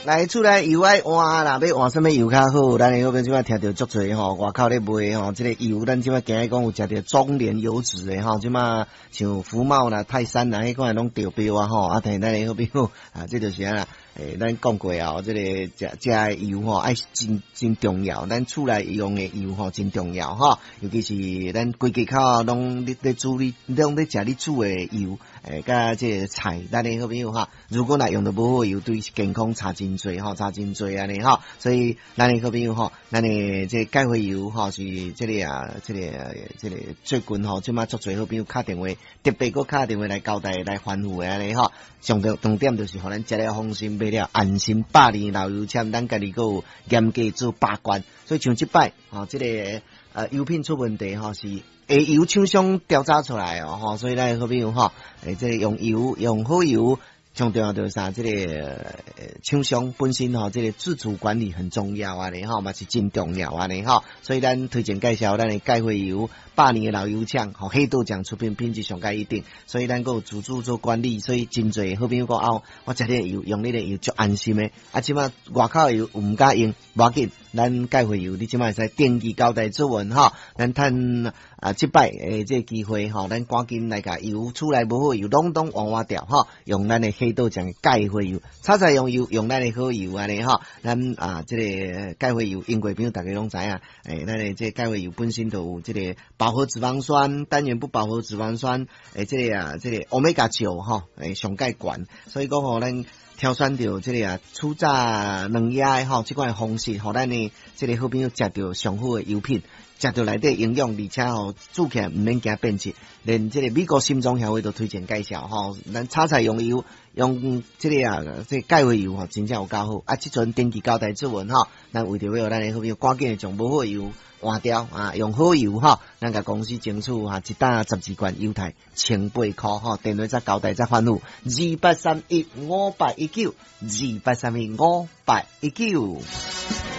来厝内油爱换啦，要换什么油较好？咱后边即摆听到足侪吼，外口咧卖吼，即个油咱即摆今日讲有食到中联油脂诶吼，即摆像福茂啦、泰山啦，迄款拢掉标啊吼，啊，但咱诶好朋友啊，这就是啊，咱讲过啊，即个食诶油吼，爱真重要，咱厝内用诶油吼真重要吼，尤其是咱规家口拢咧煮拢咧食你煮诶油，甲即个菜，咱诶好朋友哈，如果若用到无好油，对健康差真侪吼，差真侪安尼吼，所以咱诶好朋友吼，咱诶即钙化油吼是即个啊，即个最近吼，即马足侪好朋友敲电话，特别搁敲电话来交代来吩咐诶安尼吼，上重点就是互咱食了放心，买了安心100年老油签，咱家己搁有严格做把关，所以像即摆吼，即个油品出问题吼是。油厂商调查出来哦，吼，所以咱好比如吼，即个用好油，上重要就是啥？即个厂商本身吼，即个自主管理很重要啊，吼，嘛是真重要啊，吼，所以咱推荐介绍咱的钙化油，100年的老油厂，吼，黑豆奖出品质上介一定，所以咱个自主做管理，所以真侪好比如讲哦，我食你油用你的油足安心的，啊，即马外口油唔敢用，无要紧，咱钙化油你即马会使定期交代做文吼，咱趁即摆这机会吼，咱赶紧来甲油厝内无好油拢换掉吼，用咱的黑豆酱的钙化油，炒菜用咱的好油安尼吼，咱这个钙化油，英国朋友大家拢知影，咱的这钙化油本身就有这个饱和脂肪酸、单元不饱和脂肪酸，这个欧米伽9吼，上介悬，所以讲吼咱。挑选到这个初榨嫩芽的吼，这款方式，互咱的这个好朋友食到上好的油品，食到内底营养，而且吼煮起来唔免惊变质。连这个美国心脏协会都推荐介绍吼，咱炒菜用油用这个这钙化油吼，真正有够好。啊，即阵定期交代指纹吼，咱为着要咱的好朋友赶紧将无好的油换掉啊，用好油吼，咱甲公司争取一担12罐油钛1,800塊吼，電話再交代再吩咐28315819，28315819。